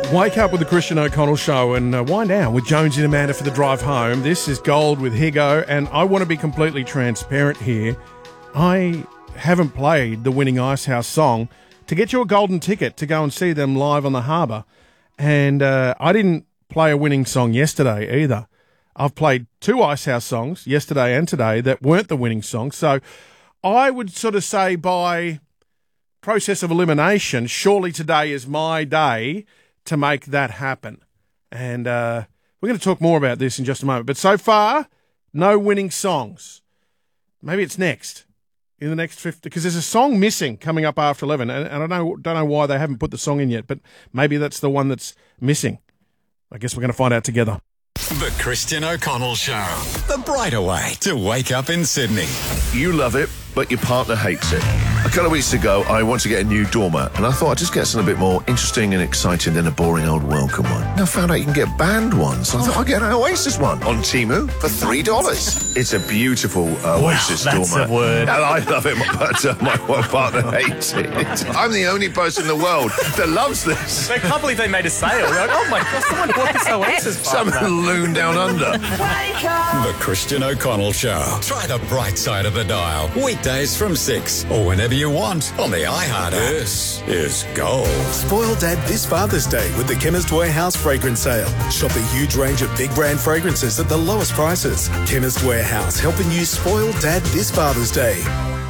Wake up with the Christian O'Connell Show and wind down with Jonesy and Amanda for the drive home. This is Gold with Higo, and I want to be completely transparent here. I haven't played the winning Icehouse song to get you a golden ticket to go and see them live on the harbour, and I didn't play a winning song yesterday either. I've played two Icehouse songs, yesterday and today, that weren't the winning song, so I would sort of say by process of elimination, surely today is my day to make that happen. And we're going to talk more about this in just a moment. But so far, no winning songs. Maybe it's next, in the next 50, because there's a song missing coming up after 11. And I don't know why they haven't put the song in yet, but maybe that's the one that's missing. I guess we're going to find out together. The Christian O'Connell Show. The brighter way to wake up in Sydney. You love it, but your partner hates it. A couple of weeks ago, I wanted to get a new doormat, and I thought I'd just get something a bit more interesting and exciting than a boring old welcome one. And I found out you can get band ones. I thought I'd get an Oasis one on Temu for $3. It's a beautiful Oasis doormat. That's a word. And I love it, but my partner hates it. I'm the only person in the world that loves this. I can't believe they made a sale. Like, oh my God, someone bought this Oasis Some loon down under. The Christian O'Connell Show. Try the bright side of the dial. Weekdays from 6 or whenever you want on the iHeart app. This is Gold. Spoil Dad this Father's Day with the Chemist Warehouse Fragrance Sale. Shop a huge range of big brand fragrances at the lowest prices. Chemist Warehouse, helping you spoil Dad this Father's Day.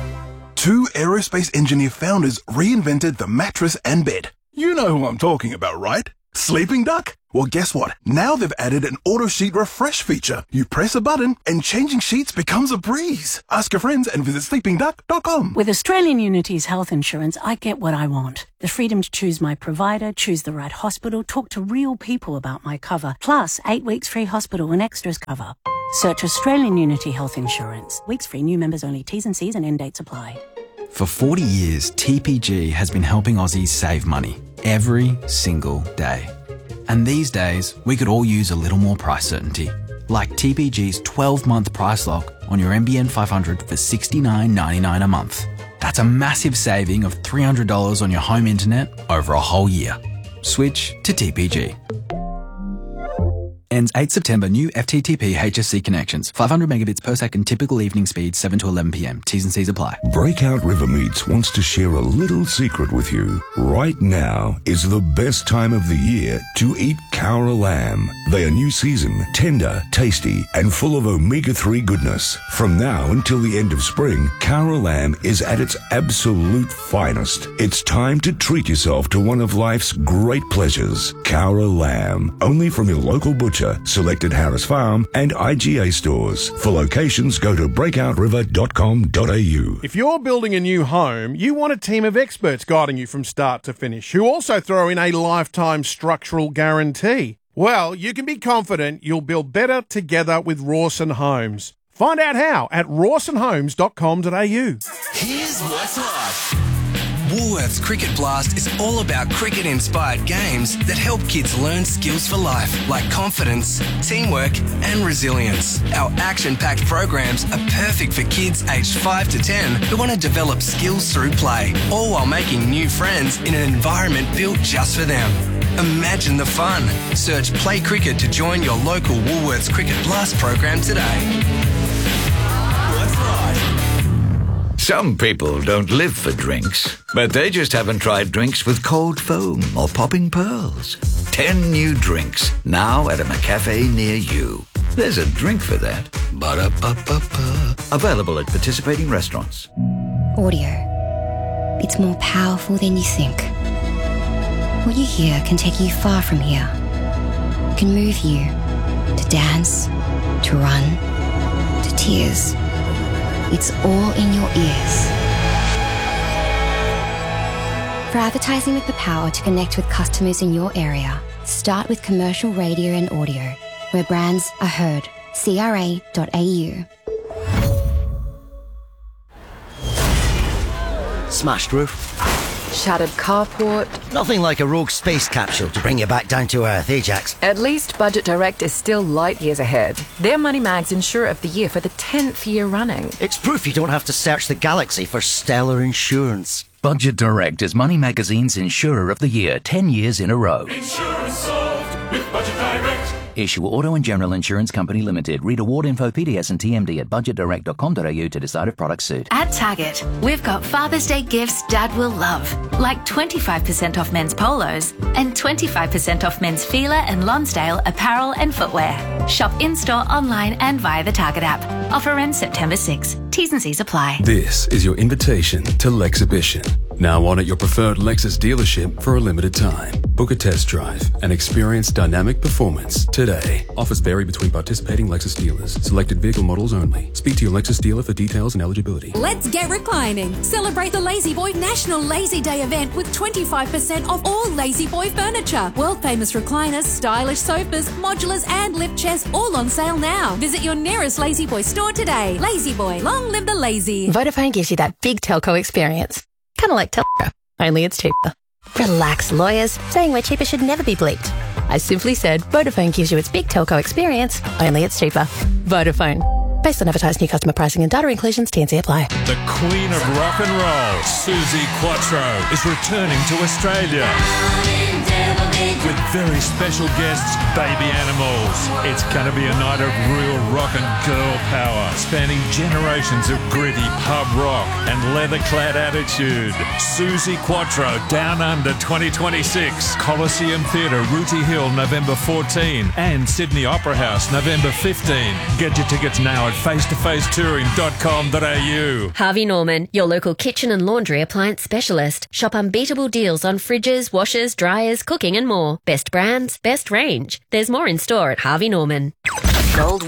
Two aerospace engineer founders reinvented the mattress and bed. You know who I'm talking about, right? Sleeping Duck? Well, guess what? Now they've added an auto sheet refresh feature. You press a button and changing sheets becomes a breeze. Ask your friends and visit sleepingduck.com. With Australian Unity's health insurance, I get what I want. The freedom to choose my provider, choose the right hospital, talk to real people about my cover, plus 8 weeks free hospital and extras cover. Search Australian Unity Health Insurance. Weeks free, new members only. T's and C's and end dates apply. For 40 years, TPG has been helping Aussies save money every single day. And these days, we could all use a little more price certainty. Like TPG's 12-month price lock on your NBN 500 for $69.99 a month. That's a massive saving of $300 on your home internet over a whole year. Switch to TPG. Ends 8 September. New FTTP HSC connections. 500 megabits per second. Typical evening speed 7 to 11 p.m. T's and C's apply. Breakout River Meats wants to share a little secret with you. Right now is the best time of the year to eat Cowra lamb. They are new season, tender, tasty, and full of omega-3 goodness. From now until the end of spring, Cowra lamb is at its absolute finest. It's time to treat yourself to one of life's great pleasures. Cowra lamb. Only from your local butcher, selected Harris Farm and IGA stores. For locations, go to breakoutriver.com.au. If you're building a new home, you want a team of experts guiding you from start to finish, who also throw in a lifetime structural guarantee. Well, you can be confident you'll build better together with Rawson Homes. Find out how at rawsonhomes.com.au. Here's what's hot. Woolworths Cricket Blast is all about cricket-inspired games that help kids learn skills for life, like confidence, teamwork, and resilience. Our action-packed programs are perfect for kids aged 5 to 10 who want to develop skills through play, all while making new friends in an environment built just for them. Imagine the fun. Search Play Cricket to join your local Woolworths Cricket Blast program today. Some people don't live for drinks, but they just haven't tried drinks with cold foam or popping pearls. 10 new drinks, now at a McCafe near you. There's a drink for that. Ba-da-ba-ba-ba. Available at participating restaurants. Audio. It's more powerful than you think. What you hear can take you far from here. It can move you to dance, to run, to tears. It's all in your ears. For advertising with the power to connect with customers in your area, start with commercial radio and audio, where brands are heard. CRA.au. Smashed roof. Shattered carport. Nothing like a rogue space capsule to bring you back down to earth, Ajax. At least Budget Direct is still light years ahead. They're Money Mag's Insurer of the Year for the 10th year running. It's proof you don't have to search the galaxy for stellar insurance. Budget Direct is Money Magazine's Insurer of the Year 10 years in a row. Insurance solved with Budget Direct. Issue Auto and General Insurance Company Limited. Read award info, PDS and TMD at budgetdirect.com.au to decide if products suit. At Target, we've got Father's Day gifts Dad will love, like 25% off men's polos and 25% off men's Fila and Lonsdale apparel and footwear. Shop in-store, online and via the Target app. Offer ends September 6. T's and C's apply. This is your invitation to Lexhibition. Now on at your preferred Lexus dealership for a limited time. Book a test drive and experience dynamic performance today. Offers vary between participating Lexus dealers. Selected vehicle models only. Speak to your Lexus dealer for details and eligibility. Let's get reclining. Celebrate the Lazy Boy National Lazy Day event with 25% off all Lazy Boy furniture. World famous recliners, stylish sofas, modulars and lift chairs all on sale now. Visit your nearest Lazy Boy store today. Lazy Boy, long live the lazy. Vodafone gives you that big telco experience. Kind of like telco, only it's cheaper. Relax, lawyers. Saying we're cheaper should never be bleeped. I simply said Vodafone gives you its big telco experience, only it's cheaper. Vodafone. Based on advertised new customer pricing and data inclusions, T&C apply. The Queen of Rock and Roll, Suzi Quatro, is returning to Australia. With very special guests, Baby Animals. It's going to be a night of real rock and girl power, spanning generations of gritty pub rock and leather-clad attitude. Suzi Quatro, Down Under 2026. Coliseum Theatre, Rooty Hill, November 14. And Sydney Opera House, November 15. Get your tickets now at facetofacetouring.com.au. Harvey Norman, your local kitchen and laundry appliance specialist. Shop unbeatable deals on fridges, washers, dryers, cooking and more. Best brands, best range. There's more in store at Harvey Norman. Gold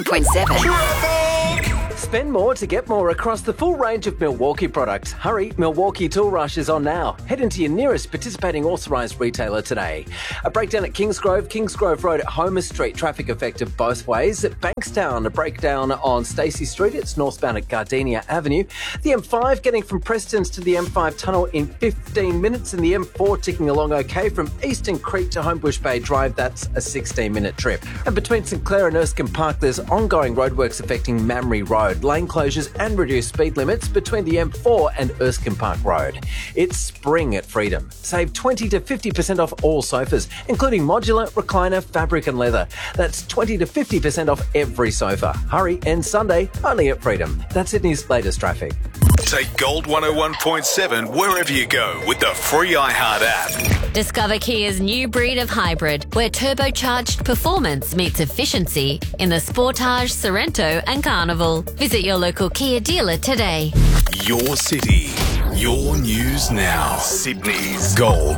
101.7. Spend more to get more across the full range of Milwaukee products. Hurry, Milwaukee Tool Rush is on now. Head into your nearest participating authorised retailer today. A breakdown at Kingsgrove Road at Homer Street, traffic effective both ways. At Bankstown, a breakdown on Stacey Street, it's northbound at Gardenia Avenue. The M5 getting from Prestons to the M5 tunnel in 15 minutes, and the M4 ticking along okay from Eastern Creek to Homebush Bay Drive, that's a 16-minute trip. And between St Clair and Erskine Park, there's ongoing roadworks affecting Mamre Road. Lane closures and reduced speed limits between the M4 and Erskine Park Road. It's spring at Freedom. Save 20 to 50% off all sofas, including modular, recliner, fabric and leather. That's 20 to 50% off every sofa. Hurry, end Sunday, only at Freedom. That's Sydney's latest traffic. Take Gold 101.7 wherever you go with the free iHeart app. Discover Kia's new breed of hybrid, where turbocharged performance meets efficiency in the Sportage, Sorento and Carnival. Visit your local Kia dealer today. Your city, your news now. Sydney's Gold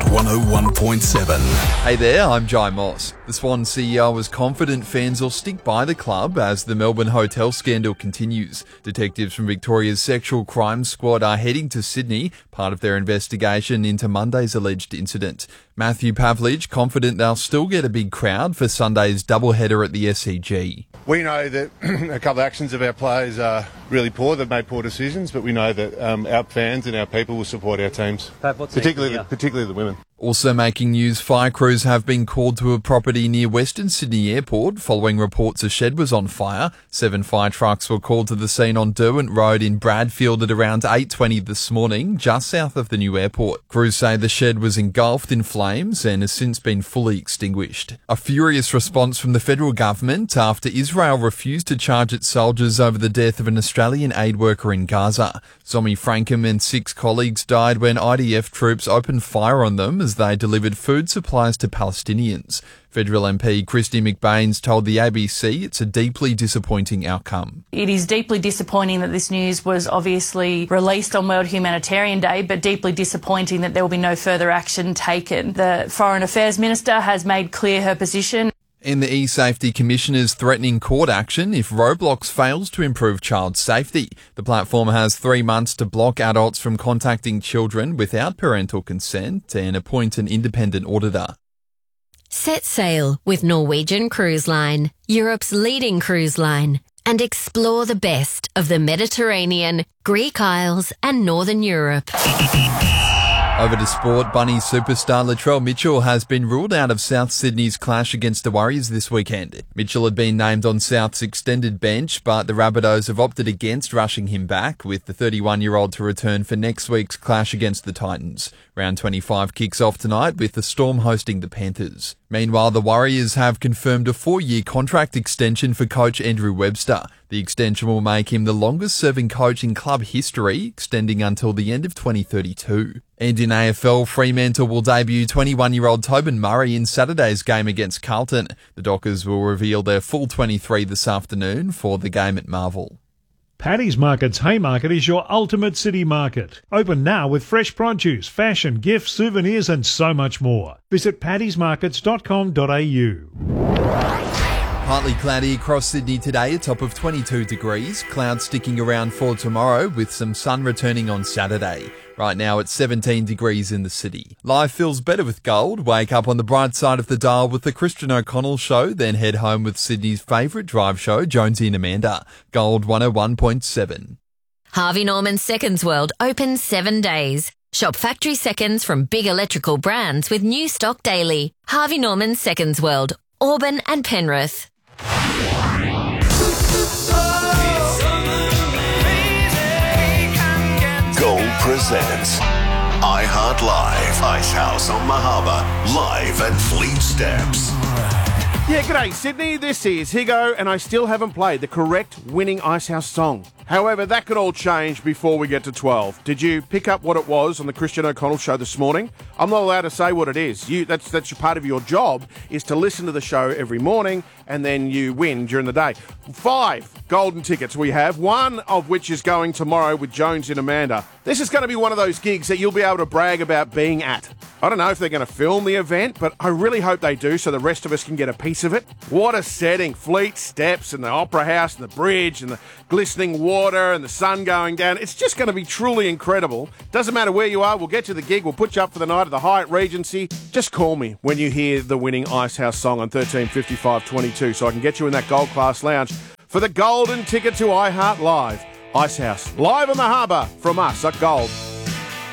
101.7. Hey there, I'm Jai Moss. The Swan CEO was confident fans will stick by the club as the Melbourne hotel scandal continues. Detectives from Victoria's Sexual Crime Squad are heading to Sydney, part of their investigation into Monday's alleged incident. Matthew Pavlich confident they'll still get a big crowd for Sunday's doubleheader at the SCG. We know that a couple of actions of our players are really poor. They've made poor decisions, but we know that our fans and our people will support our teams, particularly the women. Also making news, fire crews have been called to a property near Western Sydney Airport following reports a shed was on fire. 7 fire trucks were called to the scene on Derwent Road in Bradfield at around 8:20 this morning, just south of the new airport. Crews say the shed was engulfed in flames and has since been fully extinguished. A furious response from the federal government after Israel refused to charge its soldiers over the death of an Australian aid worker in Gaza. Zomi Frankham and 6 colleagues died when IDF troops opened fire on them as they delivered food supplies to Palestinians. Federal MP Christy McBaines told the ABC it's a deeply disappointing outcome. It is deeply disappointing that this news was obviously released on World Humanitarian Day, but deeply disappointing that there will be no further action taken. The Foreign Affairs Minister has made clear her position. And the eSafety Commission is threatening court action if Roblox fails to improve child safety. The platform has 3 months to block adults from contacting children without parental consent and appoint an independent auditor. Set sail with Norwegian Cruise Line, Europe's leading cruise line, and explore the best of the Mediterranean, Greek Isles and Northern Europe. Over to sport, Bunny superstar Latrell Mitchell has been ruled out of South Sydney's clash against the Warriors this weekend. Mitchell had been named on South's extended bench, but the Rabbitohs have opted against rushing him back, with the 31-year-old to return for next week's clash against the Titans. Round 25 kicks off tonight with the Storm hosting the Panthers. Meanwhile, the Warriors have confirmed a 4-year contract extension for coach Andrew Webster. The extension will make him the longest-serving coach in club history, extending until the end of 2032. And in AFL, Fremantle will debut 21-year-old Tobin Murray in Saturday's game against Carlton. The Dockers will reveal their full 23 this afternoon for the game at Marvel. Paddy's Market's Haymarket is your ultimate city market. Open now with fresh produce, fashion, gifts, souvenirs and so much more. Visit paddysmarkets.com.au. Partly cloudy across Sydney today, a top of 22 degrees. Clouds sticking around for tomorrow with some sun returning on Saturday. Right now it's 17 degrees in the city. Life feels better with gold. Wake up on the bright side of the dial with the Christian O'Connell Show, then head home with Sydney's favourite drive show, Jonesy and Amanda. Gold 101.7. Harvey Norman Seconds World open 7 days. Shop factory seconds from big electrical brands with new stock daily. Harvey Norman Seconds World, Auburn and Penrith. Gold presents iHeart Live, Icehouse on Mahaba, live at Fleet Steps. Yeah, g'day Sydney, this is Higo, and I still haven't played the correct winning Icehouse song. However, that could all change before we get to 12. Did you pick up what it was on the Christian O'Connell Show this morning? I'm not allowed to say what it is. That's your part of your job, is to listen to the show every morning, and then you win during the day. 5 golden tickets we have, one of which is going tomorrow with Jones and Amanda. This is going to be one of those gigs that you'll be able to brag about being at. I don't know if they're going to film the event, but I really hope they do so the rest of us can get a piece of it. What a setting. Fleet Steps and the Opera House and the bridge and the glistening water and the sun going down. It's just going to be truly incredible. Doesn't matter where you are, we'll get you the gig. We'll put you up for the night at the Hyatt Regency. Just call me when you hear the winning Icehouse song on 135522 so I can get you in that gold class lounge for the golden ticket to iHeart Live. Icehouse, live on the harbour from us at Gold.